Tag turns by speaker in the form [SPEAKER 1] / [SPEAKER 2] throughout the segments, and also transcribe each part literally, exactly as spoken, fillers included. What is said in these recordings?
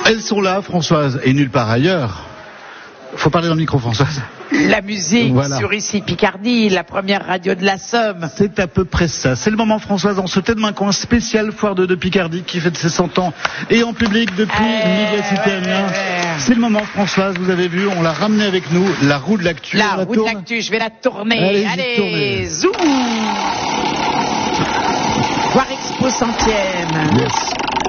[SPEAKER 1] Elles sont là, Françoise, et nulle part ailleurs. Faut parler dans le micro, Françoise.
[SPEAKER 2] La musique
[SPEAKER 1] Voilà.
[SPEAKER 2] sur Ici Picardie, la première radio de la Somme.
[SPEAKER 1] C'est à peu près ça. C'est le moment, Françoise, dans ce Tête Main Coin spécial Foire de, de Picardie qui fête ses cent ans et en public depuis
[SPEAKER 2] Euh,
[SPEAKER 1] l'Université
[SPEAKER 2] ouais,
[SPEAKER 1] Amiens.
[SPEAKER 2] ouais, ouais.
[SPEAKER 1] C'est le moment, Françoise, vous avez vu, on l'a ramené avec nous, la roue de l'actu.
[SPEAKER 2] La
[SPEAKER 1] On
[SPEAKER 2] roue de
[SPEAKER 1] tourne.
[SPEAKER 2] l'actu, je vais la tourner.
[SPEAKER 1] Allez-y,
[SPEAKER 2] Allez,
[SPEAKER 1] tournez.
[SPEAKER 2] zoom. Foire Expo centième.
[SPEAKER 1] Yes.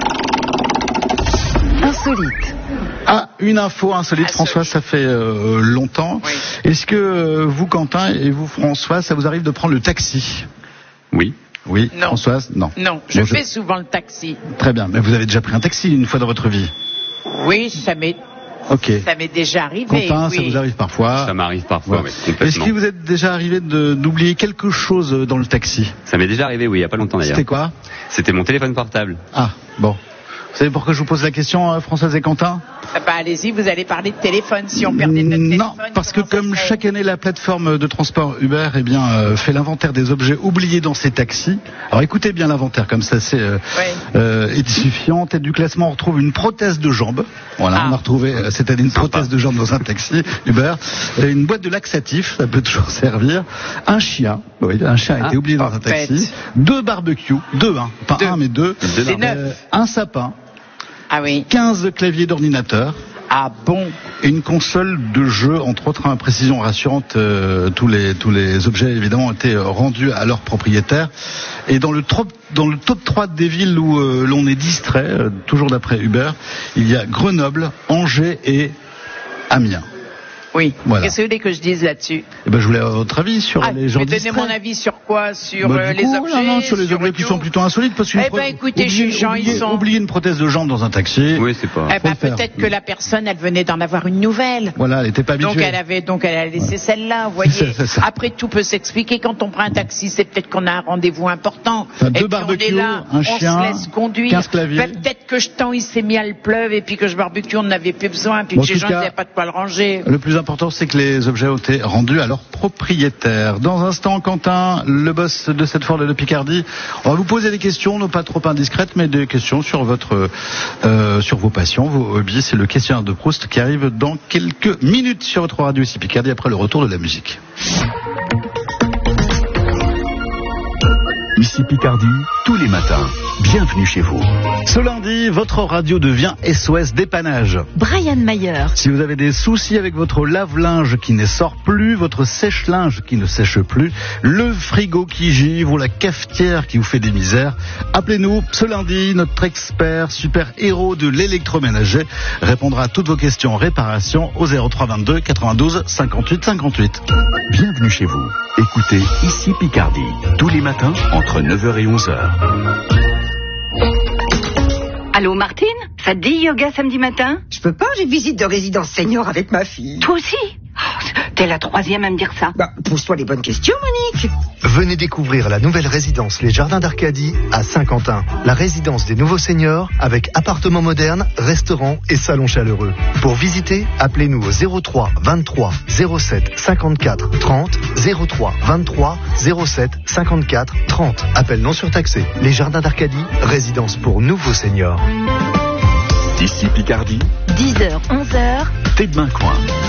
[SPEAKER 3] Insolite.
[SPEAKER 1] Ah, une info insolite,
[SPEAKER 2] Insolite.
[SPEAKER 1] Françoise, ça fait euh, longtemps.
[SPEAKER 2] Oui.
[SPEAKER 1] Est-ce que euh, vous, Quentin, et vous, Françoise, ça vous arrive de prendre le taxi?
[SPEAKER 4] Oui.
[SPEAKER 1] Oui,
[SPEAKER 2] Non.
[SPEAKER 1] Françoise? Non.
[SPEAKER 2] Non, je
[SPEAKER 1] Bon,
[SPEAKER 2] fais souvent le taxi.
[SPEAKER 1] Très bien, mais vous avez déjà pris un taxi une fois dans votre vie?
[SPEAKER 2] Oui, ça m'est,
[SPEAKER 1] Ok.
[SPEAKER 2] ça m'est déjà arrivé.
[SPEAKER 1] Quentin,
[SPEAKER 2] oui.
[SPEAKER 1] ça vous arrive parfois?
[SPEAKER 4] Ça m'arrive parfois,
[SPEAKER 1] Ouais.
[SPEAKER 4] oui,
[SPEAKER 1] Est-ce
[SPEAKER 4] complètement.
[SPEAKER 1] qu'il vous est déjà arrivé de- d'oublier quelque chose dans le taxi?
[SPEAKER 4] Ça m'est déjà arrivé, oui, il n'y a pas longtemps d'ailleurs.
[SPEAKER 1] C'était quoi?
[SPEAKER 4] C'était mon téléphone portable.
[SPEAKER 1] Ah, bon. Vous savez pourquoi je vous pose la question, euh, Françoise et Quentin?
[SPEAKER 2] Ah bah, allez-y, vous allez parler de téléphone. Si on perdait notre téléphone.
[SPEAKER 1] Non, parce que
[SPEAKER 2] comment ça
[SPEAKER 1] comme
[SPEAKER 2] serait
[SPEAKER 1] chaque année la plateforme de transport Uber eh bien, euh, fait l'inventaire des objets oubliés dans ses taxis. Alors écoutez bien l'inventaire, comme ça c'est euh,
[SPEAKER 2] Oui.
[SPEAKER 1] euh, édifiant. En tête du classement, on retrouve une prothèse de jambe. Voilà,
[SPEAKER 2] Ah.
[SPEAKER 1] on a retrouvé euh, cette année une
[SPEAKER 4] Sympa.
[SPEAKER 1] prothèse de jambe dans un taxi Uber. Et une boîte de laxatif, ça peut toujours servir. Un chien, oui, un chien a
[SPEAKER 4] Ah,
[SPEAKER 1] été oublié dans un
[SPEAKER 2] parfait.
[SPEAKER 1] taxi. Deux barbecues, deux, hein, pas
[SPEAKER 2] Deux.
[SPEAKER 1] un mais deux.
[SPEAKER 4] Deux
[SPEAKER 2] C'est neuf.
[SPEAKER 1] Euh, un sapin,
[SPEAKER 2] Ah oui.
[SPEAKER 1] quinze claviers d'ordinateur.
[SPEAKER 2] Ah bon.
[SPEAKER 1] Et une console de jeu, entre autres, à précision rassurante, euh, tous les tous les objets évidemment ont été euh, rendus à leurs propriétaires. Et dans le top dans le top trois des villes où euh, l'on est distrait, euh, toujours d'après Uber, il y a Grenoble, Angers et Amiens.
[SPEAKER 2] Oui.
[SPEAKER 1] Voilà.
[SPEAKER 2] Qu'est-ce que vous voulez que je dise là-dessus?
[SPEAKER 1] Et ben je voulais avoir votre avis sur
[SPEAKER 2] Ah,
[SPEAKER 1] les gens
[SPEAKER 2] mais donnez
[SPEAKER 1] distraits.
[SPEAKER 2] mon avis sur quoi? Sur
[SPEAKER 1] Bah,
[SPEAKER 2] euh,
[SPEAKER 1] du
[SPEAKER 2] les
[SPEAKER 1] coup,
[SPEAKER 2] objets
[SPEAKER 1] non, non, sur les objets qui
[SPEAKER 2] tout
[SPEAKER 1] sont plutôt insolites, parce qu'une
[SPEAKER 2] Eh
[SPEAKER 1] fois-
[SPEAKER 2] ben, écoutez,
[SPEAKER 1] oublier,
[SPEAKER 2] jugeants, ils
[SPEAKER 1] oublier-
[SPEAKER 2] sont-
[SPEAKER 1] oublier une prothèse de jambe dans un taxi.
[SPEAKER 4] Oui, c'est pas.
[SPEAKER 2] Eh ben,
[SPEAKER 1] Faut le faire.
[SPEAKER 2] peut-être que la personne, elle venait d'en avoir une nouvelle.
[SPEAKER 1] Voilà, elle n'était pas habituée.
[SPEAKER 2] Donc elle avait, donc elle a laissé celle-là, vous voyez.
[SPEAKER 1] C'est ça, c'est ça.
[SPEAKER 2] Après, tout peut s'expliquer. Quand on prend un taxi, c'est peut-être qu'on a un rendez-vous important.
[SPEAKER 1] Enfin, deux
[SPEAKER 2] et puis
[SPEAKER 1] barbecues,
[SPEAKER 2] on est là,
[SPEAKER 1] un
[SPEAKER 2] on
[SPEAKER 1] chien,
[SPEAKER 2] se laisse conduire.
[SPEAKER 1] quinze claviers.
[SPEAKER 2] Ben, peut-être que je tends, il s'est mis à le pleuve, et puis que je barbecue, on n'avait plus besoin, puis
[SPEAKER 1] Bon,
[SPEAKER 2] que
[SPEAKER 1] en
[SPEAKER 2] les
[SPEAKER 1] tout
[SPEAKER 2] gens
[SPEAKER 1] cas,
[SPEAKER 2] n'avaient pas de quoi le ranger.
[SPEAKER 1] Le plus important, c'est que les objets ont été rendus à leur propriétaire. Dans un instant, Quentin, le boss de cette foire de Picardie, on va vous poser des questions, non pas trop indiscrètes, mais des questions sur votre, euh, sur vos passions, vos hobbies. C'est le questionnaire de Proust qui arrive dans quelques minutes sur votre radio ici Picardie après le retour de la musique.
[SPEAKER 5] Ici Picardie, tous les matins. Bienvenue chez vous.
[SPEAKER 1] Ce lundi, votre radio devient S O S dépannage.
[SPEAKER 3] Brian Mayer.
[SPEAKER 1] Si vous avez des soucis avec votre lave-linge qui ne sort plus, votre sèche-linge qui ne sèche plus, le frigo qui givre ou la cafetière qui vous fait des misères, appelez-nous ce lundi. Notre expert super héros de l'électroménager répondra à toutes vos questions en réparation au zéro trois vingt-deux quatre-vingt-douze cinquante-huit cinquante-huit.
[SPEAKER 5] Bienvenue chez vous. Écoutez Ici Picardie, tous les matins entre neuf heures et onze heures.
[SPEAKER 6] Allô Martine, ça te dit yoga samedi matin?
[SPEAKER 7] Je peux pas, j'ai visite de résidence senior avec ma fille.
[SPEAKER 6] Toi aussi? Oh, t'es la troisième à me dire ça.
[SPEAKER 7] Bah, pose-toi les bonnes questions, Monique.
[SPEAKER 8] Venez découvrir la nouvelle résidence Les Jardins d'Arcadie à Saint-Quentin. La résidence des nouveaux seniors avec appartements modernes, restaurants et salons chaleureux. Pour visiter, appelez-nous au zéro trois vingt-trois zéro sept cinquante-quatre trente, zéro trois vingt-trois zéro sept cinquante-quatre trente. Appel non surtaxé. Les Jardins d'Arcadie, résidence pour nouveaux seniors.
[SPEAKER 5] Ici Picardie,
[SPEAKER 3] dix heures, onze heures.
[SPEAKER 5] Tête Main Coin.